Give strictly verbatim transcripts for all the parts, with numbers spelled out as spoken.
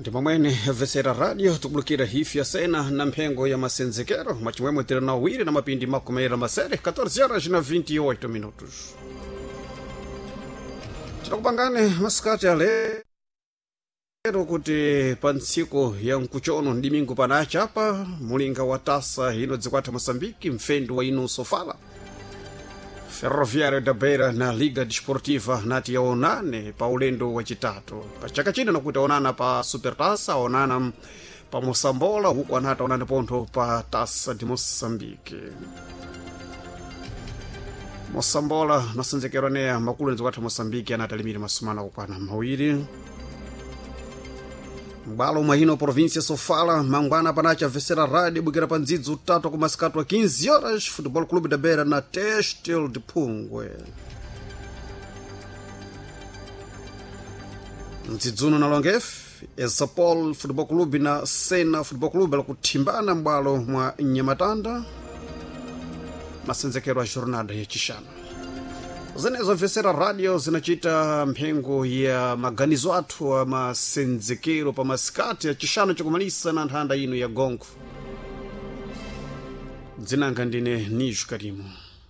Ndipo mwene vesera radio tubulukira hifya sena na mpengo ya masenzekero machimwemo tira na wiri na mapindi makumera masere catorze horas na vinte e oito minutos. Tinakupangane maskati ya lero kuti pansiku ya mkuchono ndimingu panacha apa mulinga wa tasa ino dzikwata Mosambiki mfendo wa ino Sofala Ferroviário da Beira na Liga Desportiva nati yaonane pa ulendo wa chitatu pa chaka chino nakuti onana pa Supertasa onana pa Mosambola huku anata onane ponto pa Tasa de Moçambique. Mosambola masenzekero ne makulu ndzikwata Moçambique anata limiri masumana upana mawiri Mbalo mahino província Sofala mangwana panacha vesera rádio bukira panzidzo tatu ku maskatu a quinze horas Futebol Clube da Beira na Testel de Pungwe. Mzidzuno na Longef Esapol Futebol Clube na Sena Futebol Clube la kutimbana mbalo mwa Nyamatanda masenzekero a jornada ya chishana. Zenezo vesera radio zinachita mpengo ya maganizo atu wa masenzekero pa maskati ya chishano chukumalisa na nhanda inu ya gongo. Zinanga ndine Niju Karimu.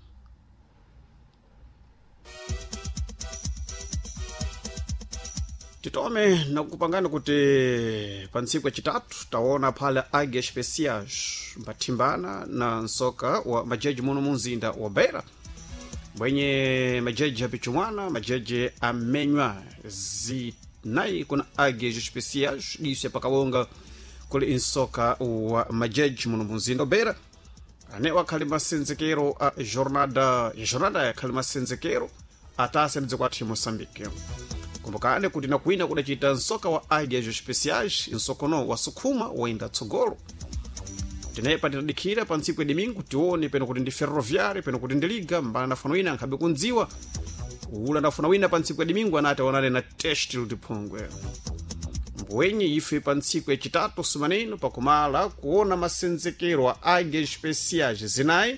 Titome na kupangana kuti pansiku ya chitatu taona pale Águia Especiais mbatimbana na nsoka wa majeji muno munzinda wa Beira. Mwenye majeji hapichumwana, majeji amenywa zinai kuna Águia Especiais disu ya pakawonga kule insoka wa majeji muno munzinda wa Beira. Anewa kalima senzekero a jornada, ya jornada ya kalima senzekero atase mzikwati Mosambiki. Kumbukane kuti na kuina kuna chita nsoka wa Águia Especiais, insokono wa Sukuma wa inda Tsogolo. Tinepa tinadikira pa nsiku ya domingo tione peno kuti ndi Ferroviário peno kuti ndi Liga mbana nafuna wina nkhabe kunziwa ula nafuna wina pa nsiku ya domingo anati onane na Testel de Pungwe. Mbwenye ife pa nsiku ya chitatu sumaneno pakumala kuona masenzekero wa Águia Especiais zinai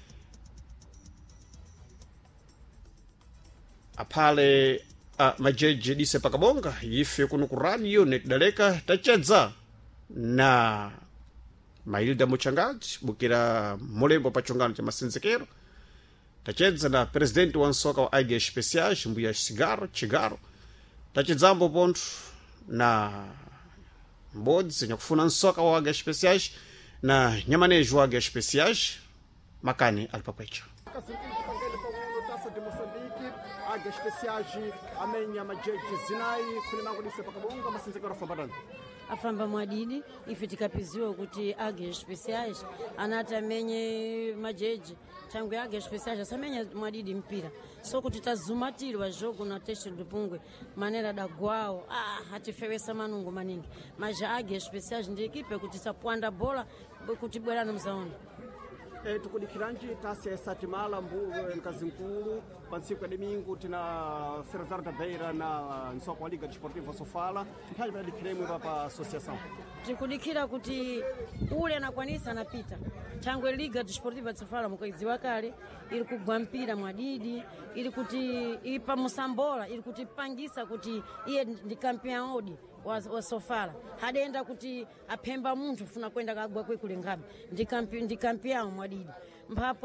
apale a majeji dise pakabonga ife kuno ku radio netdaleka tachedza na Mailda Muchangaji bukira mulembo pa chongano cha masenzekero tachedza na presidenti wa nsoka wa Águia Especiais mbuya Cigaro Chigaro tachedzambo ponto na mbodzi nyakufuna nsoka wa Águia Especiais na nyamanejo wa Águia Especiais makani alipakwecha Águia Especiais amenya majeji zinai kulimango dise pakabonga masenzekero fambadani afamba mwadidi ife tikapiziwa kuti Águia Especiais anata amenye majeji tangu Águia Especiais asamenya mwadidi mpira so kuti tazumatiri wa jogo na Testel de Pungwe manera da gwao ah hatifewesa manungu maningi maja Águia Especiais ndi ekipe kuti sapwanda bola kuti bwera no mzaoni. E, tukudikiranji tasi ya satimala mbu mkazi mkulu pansiku ya domingo tina Ferroviário da Beira na nsoko wa Liga Desportiva Sofala mpali pa dikiremwe pa associação tikudikira kuti ule anakwanisa anapita tangu Liga Desportiva Sofala mkwezi wakale ili kugwa mpira mwadidi ili kuti ipa Mosambola ili kuti pangisa kuti iye ndi campeão odi wa, wa Sofala hadenda kuti apemba muntu funa kwenda kagwa kwe kule ngabe ndi campeão ndi campeão mwadidi mpapo